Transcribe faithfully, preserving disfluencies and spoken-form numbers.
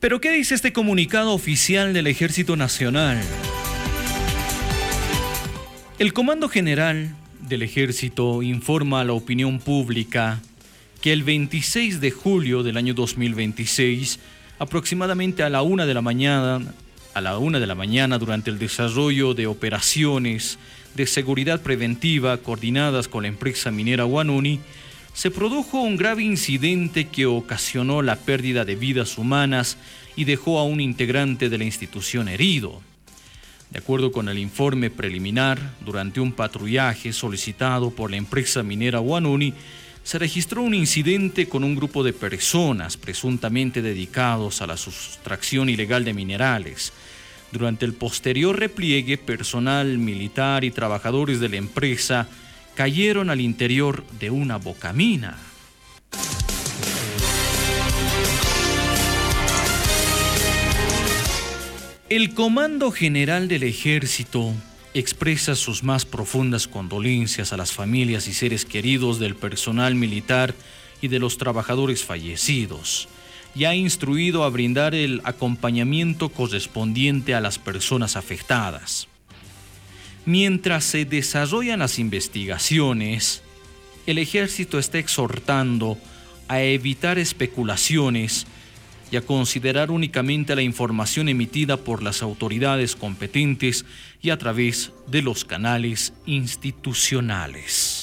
Pero ¿qué dice este comunicado oficial del Ejército Nacional? El Comando General del Ejército informa a la opinión pública que el veintiséis de julio del año dos mil veintiséis, aproximadamente a la una de la mañana, a la una de la mañana, durante el desarrollo de operaciones de seguridad preventiva coordinadas con la empresa minera Huanuni, se produjo un grave incidente que ocasionó la pérdida de vidas humanas y dejó a un integrante de la institución herido. De acuerdo con el informe preliminar, durante un patrullaje solicitado por la empresa minera Huanuni, se registró un incidente con un grupo de personas presuntamente dedicados a la sustracción ilegal de minerales. Durante el posterior repliegue, personal militar y trabajadores de la empresa cayeron al interior de una bocamina. El Comando General del Ejército expresa sus más profundas condolencias a las familias y seres queridos del personal militar y de los trabajadores fallecidos, y ha instruido a brindar el acompañamiento correspondiente a las personas afectadas. Mientras se desarrollan las investigaciones, el Ejército está exhortando a evitar especulaciones y a considerar únicamente la información emitida por las autoridades competentes y a través de los canales institucionales.